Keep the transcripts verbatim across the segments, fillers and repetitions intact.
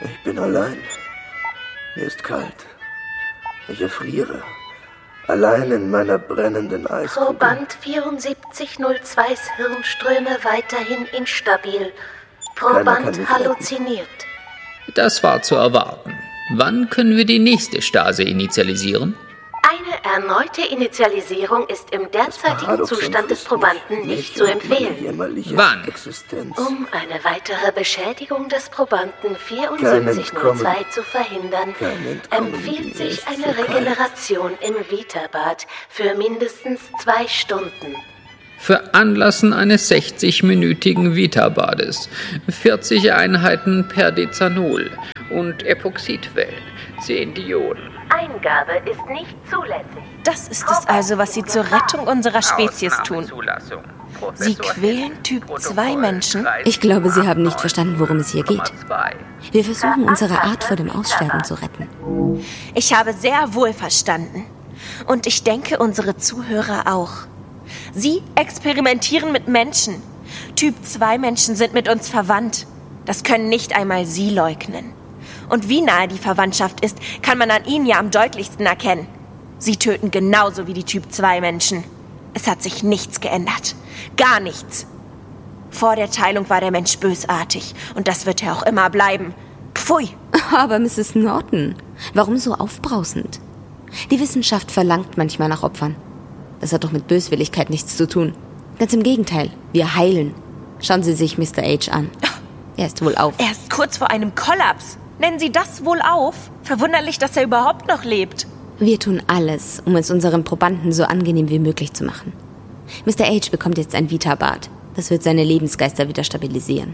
Ich bin allein. Mir ist kalt. Ich erfriere. Allein in meiner brennenden Eiskugel. Proband vierundsiebzig null zweis Hirnströme weiterhin instabil. Proband halluziniert. Das war zu erwarten. Wann können wir die nächste Stase initialisieren? Eine erneute Initialisierung ist im derzeitigen Zustand des Probanden nicht zu empfehlen. Wann? Um eine weitere Beschädigung des Probanden vierundsiebzig null zwei zu verhindern, empfiehlt sich eine Regeneration im Vita-Bad für mindestens zwei Stunden. Veranlassen eines sechzig-minütigen Vita-Bades, vierzig Einheiten Perdizanol und Epoxidwellen, zehn Dioden. Eingabe ist nicht zulässig. Das ist es also, was Sie zur Rettung unserer Spezies tun. Sie quälen Typ zwei Menschen? Ich glaube, Sie haben nicht verstanden, worum es hier geht. Wir versuchen, unsere Art vor dem Aussterben zu retten. Ich habe sehr wohl verstanden. Und ich denke, unsere Zuhörer auch. Sie experimentieren mit Menschen. Typ zwei Menschen sind mit uns verwandt. Das können nicht einmal Sie leugnen. Und wie nahe die Verwandtschaft ist, kann man an ihnen ja am deutlichsten erkennen. Sie töten genauso wie die Typ zwei Menschen. Es hat sich nichts geändert. Gar nichts. Vor der Teilung war der Mensch bösartig. Und das wird er auch immer bleiben. Pfui. Aber Misses Norton, warum so aufbrausend? Die Wissenschaft verlangt manchmal nach Opfern. Das hat doch mit Böswilligkeit nichts zu tun. Ganz im Gegenteil, wir heilen. Schauen Sie sich Mister H an. Er ist wohl auf. Er ist kurz vor einem Kollaps. Nennen Sie das wohl auf? Verwunderlich, dass er überhaupt noch lebt. Wir tun alles, um es unseren Probanden so angenehm wie möglich zu machen. Mister H bekommt jetzt ein Vita-Bad. Das wird seine Lebensgeister wieder stabilisieren.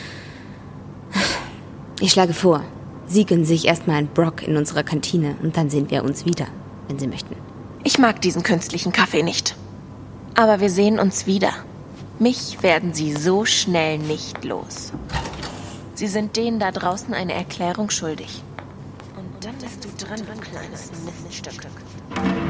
Ich schlage vor, Sie gönnen sich erstmal einen Brock in unserer Kantine und dann sehen wir uns wieder, wenn Sie möchten. Ich mag diesen künstlichen Kaffee nicht. Aber wir sehen uns wieder. Mich werden Sie so schnell nicht los. Sie sind denen da draußen eine Erklärung schuldig. Und dann bist du dran, du kleines Miststück.